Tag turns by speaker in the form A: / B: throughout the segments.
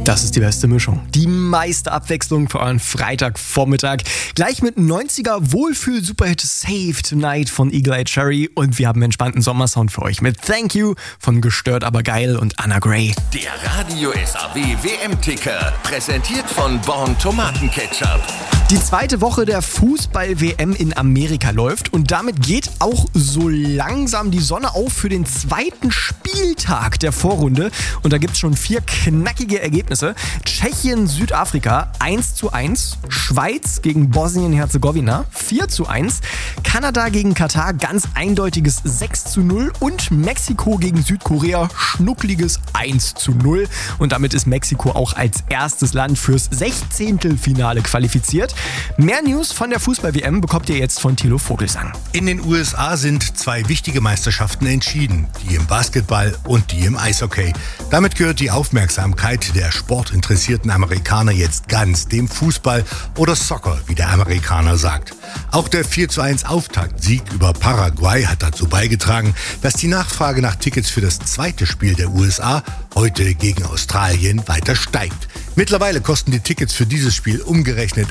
A: Das ist die beste Mischung. Die meiste Abwechslung für euren Freitagvormittag. Gleich mit 90er Wohlfühl-Superhit Save Tonight von Eagle Eye Cherry. Und wir haben einen entspannten Sommersound für euch mit Thank You von Gestört aber geil und Anna Gray.
B: Der Radio SAW WM-Ticker, präsentiert von Born Tomatenketchup.
A: Die zweite Woche der Fußball-WM in Amerika läuft und damit geht auch so langsam die Sonne auf für den zweiten Spieltag der Vorrunde. Und da gibt es schon 4 knackige Ergebnisse. Tschechien, Südafrika 1:1, Schweiz gegen Bosnien-Herzegowina 4:1, Kanada gegen Katar ganz eindeutiges 6:0 und Mexiko gegen Südkorea schnuckliges 1:0. Und damit ist Mexiko auch als erstes Land fürs 16. Finale qualifiziert. Mehr News von der Fußball-WM bekommt ihr jetzt von Thilo Vogelsang.
C: In den USA sind 2 wichtige Meisterschaften entschieden, die im Basketball und die im Eishockey. Damit gehört die Aufmerksamkeit der sportinteressierten Amerikaner jetzt ganz dem Fußball oder Soccer, wie der Amerikaner sagt. Auch der 4:1 Auftaktsieg über Paraguay hat dazu beigetragen, dass die Nachfrage nach Tickets für das zweite Spiel der USA heute gegen Australien weiter steigt. Mittlerweile kosten die Tickets für dieses Spiel umgerechnet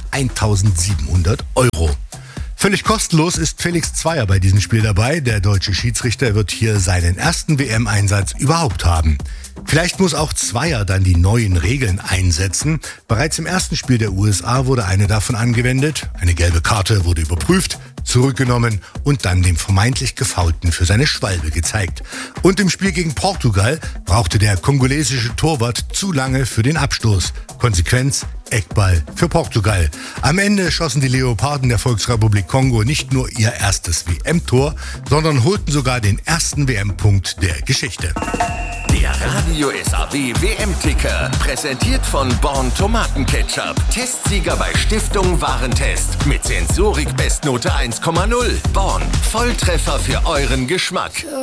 C: 1.700 €. Völlig kostenlos ist Felix Zweier bei diesem Spiel dabei. Der deutsche Schiedsrichter wird hier seinen ersten WM-Einsatz überhaupt haben. Vielleicht muss auch Zweier dann die neuen Regeln einsetzen. Bereits im ersten Spiel der USA wurde eine davon angewendet. Eine gelbe Karte wurde überprüft, zurückgenommen und dann dem vermeintlich Gefoulten für seine Schwalbe gezeigt. Und im Spiel gegen Portugal brauchte der kongolesische Torwart zu lange für den Abstoß. Konsequenz: Eckball für Portugal. Am Ende schossen die Leoparden der Volksrepublik Kongo nicht nur ihr erstes WM-Tor, sondern holten sogar den ersten WM-Punkt der Geschichte.
B: Der Radio SAW WM-Ticker, präsentiert von Born Tomatenketchup. Testsieger bei Stiftung Warentest. Mit Sensorik Bestnote 1,0. Born, Volltreffer für euren Geschmack.